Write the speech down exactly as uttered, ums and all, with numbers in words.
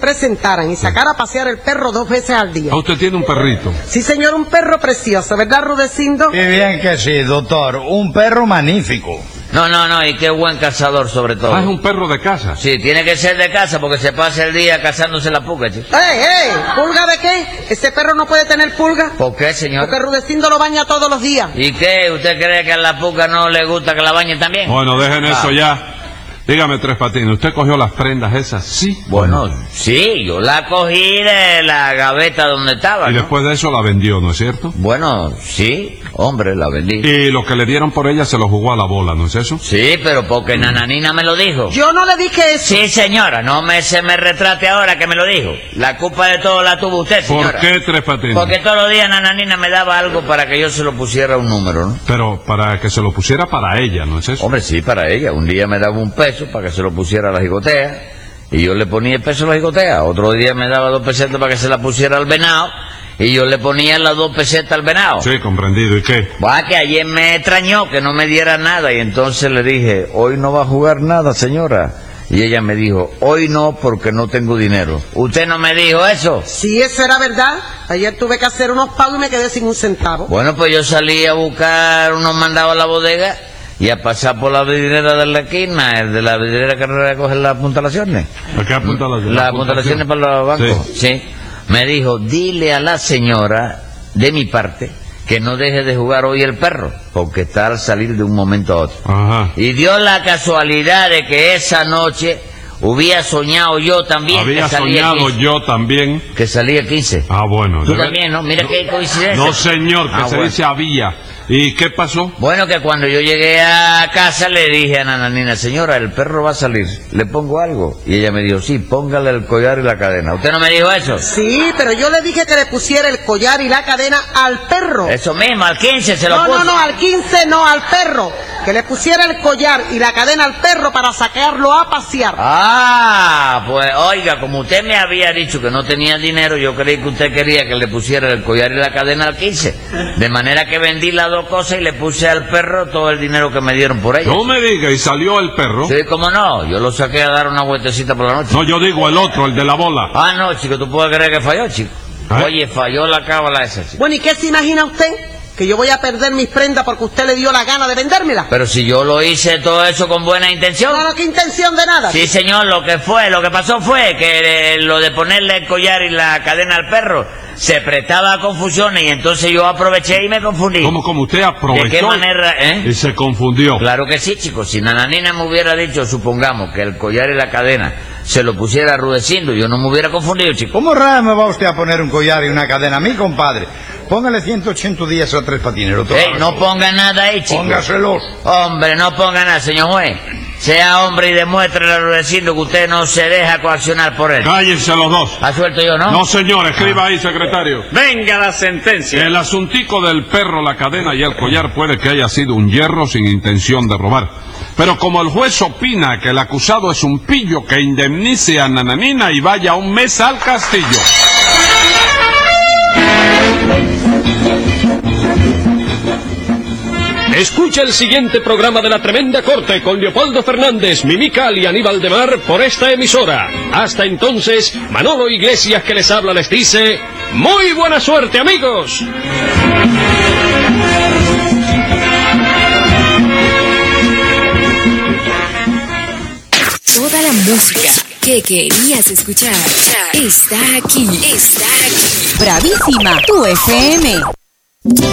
presentaran y sacara a pasear el perro dos veces al día. ¿Ah, usted tiene un perrito? Sí, señor, un perro precioso, ¿verdad, Rudecindo? Qué bien que sí, doctor. Un perro magnífico. No, no, no, y qué buen cazador sobre todo. Ah, es un perro de casa. Sí, tiene que ser de casa porque se pasa el día cazándose la pulga, chico. ¡Ey, ey! ¿Pulga de qué? ¿Ese perro no puede tener pulga? ¿Por qué, señor? Porque Rudecindo lo baña todos los días. ¿Y qué? ¿Usted cree que a la pulga no le gusta que la bañen también? Bueno, dejen Ah. eso ya. Dígame, Tres Patines, ¿usted cogió las prendas esas, sí? Bueno, sí, yo la cogí de la gaveta donde estaba, Y ¿no? después de eso la vendió, ¿no es cierto? Bueno, sí, hombre, la vendí. Y lo que le dieron por ella se lo jugó a la bola, ¿no es eso? Sí, pero porque Nananina me lo dijo. Yo no le dije eso. Sí, señora, no me se me retrate ahora que me lo dijo. La culpa de todo la tuvo usted, señora. ¿Por qué, Tres Patines? Porque todos los días Nananina me daba algo para que yo se lo pusiera un número, ¿no? Pero para que se lo pusiera para ella, ¿no es eso? Hombre, sí, para ella. Un día me daba un peso para que se lo pusiera a la jigotea y yo le ponía el peso a la jigotea. Otro día me daba dos pesetas para que se la pusiera al venado y yo le ponía las dos pesetas al venado. Sí, comprendido. ¿Y qué? Va, que ayer me extrañó que no me diera nada y entonces le dije, hoy no va a jugar nada, señora. Y ella me dijo, hoy no porque no tengo dinero. ¿Usted no me dijo eso? Sí, eso era verdad. Ayer tuve que hacer unos pagos y me quedé sin un centavo. Bueno, pues yo salí a buscar unos mandados a la bodega y a pasar por la vidriera de la esquina, el de la vidriera que recoge las apuntalaciones. ¿A qué apunta la, Las apuntalaciones para los bancos. Sí. Sí. Me dijo, dile a la señora, de mi parte, que no deje de jugar hoy el perro, porque está al salir de un momento a otro. Ajá. Y dio la casualidad de que esa noche hubiera soñado yo también. Había que salía soñado quince, yo también. que salía quince. Ah, bueno. Tú debe- también, ¿no? Mira no, qué coincidencia. No, señor, que Ah, se bueno. dice había. ¿Y qué pasó? Bueno, que cuando yo llegué a casa le dije a Nananina, señora, el perro va a salir, ¿le pongo algo? Y ella me dijo, sí, póngale el collar y la cadena. ¿Usted no me dijo eso? Sí, pero yo le dije que le pusiera el collar y la cadena al perro. Eso mismo, al quince se lo No, puso. no, no, al quince no, al perro. Que le pusiera el collar y la cadena al perro para sacarlo a pasear. Ah, pues oiga, como usted me había dicho que no tenía dinero, yo creí que usted quería que le pusiera el collar y la cadena al quince. De manera que vendí las dos cosas y le puse al perro todo el dinero que me dieron por ella. No me diga, ¿y salió el perro? Sí, cómo no, yo lo saqué a dar una vueltecita por la noche. No, yo digo el otro, el de la bola. Ah, no, chico, tú puedes creer que falló, chico. ¿Eh? Oye, falló la cábala esa, chico. Bueno, ¿y qué se imagina usted? ¿Que yo voy a perder mis prendas porque usted le dio la gana de vendérmelas? Pero si yo lo hice todo eso con buena intención. No, no, qué intención de nada. Sí, señor, lo que fue, lo que pasó fue que eh, lo de ponerle el collar y la cadena al perro se prestaba a confusiones y entonces yo aproveché y me confundí. ¿Cómo, cómo usted aprovechó? ¿De qué manera, eh? Y se confundió. Claro que sí, chicos. Si Nananina me hubiera dicho, supongamos, que el collar y la cadena se lo pusiera a Rudecindo, yo no me hubiera confundido, chicos. ¿Cómo raro me va usted a poner un collar y una cadena a mí, compadre? Póngale ciento ochenta días a Tres Patines. Lo Ey, no ponga nada ahí, chicos. Póngaselos. Hombre, no ponga nada, señor juez. Sea hombre y demuéstrele a Rudecindo que usted no se deja coaccionar por él. Cállense los dos. ¿Ha suelto yo, no? No, señor, escriba ahí, secretario. Venga la sentencia. El asuntico del perro, la cadena y el collar puede que haya sido un hierro sin intención de robar. Pero como el juez opina que el acusado es un pillo, que indemnice a Nananina y vaya un mes al castillo. Escucha el siguiente programa de La Tremenda Corte con Leopoldo Fernández, Mimical y Aníbal de Mar por esta emisora. Hasta entonces, Manolo Iglesias que les habla les dice, ¡muy buena suerte, amigos! Toda la música que querías escuchar está aquí. Está aquí. Bravísima, tu F M.